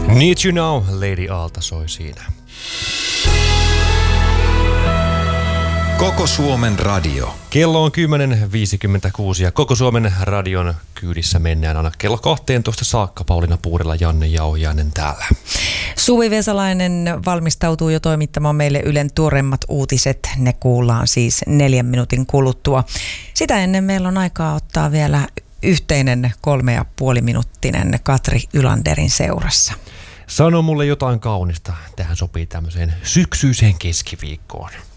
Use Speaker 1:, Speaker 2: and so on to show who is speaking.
Speaker 1: Need You Now, Lady Aalta soi siinä.
Speaker 2: Koko Suomen radio.
Speaker 1: Kello on 10.56 ja Koko Suomen radion kyydissä mennään aina kello 12 saakka. Pauliina Puurila, Janne Jauhiainen täällä.
Speaker 3: Suvi Vesalainen valmistautuu jo toimittamaan meille Ylen tuoreimmat uutiset. Ne kuullaan siis 4 minuutin kuluttua. Sitä ennen meillä on aikaa ottaa vielä yhteinen 3,5-minuuttinen Katri Ylanderin seurassa.
Speaker 1: Sano mulle jotain kaunista. Tähän sopii tämmöiseen syksyiseen keskiviikkoon.